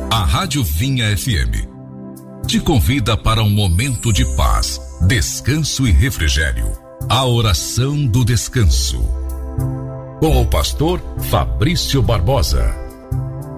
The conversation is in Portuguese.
A Rádio Vinha FM te convida para um momento de paz, descanso e refrigério. A oração do descanso. Com o pastor Fabrício Barbosa.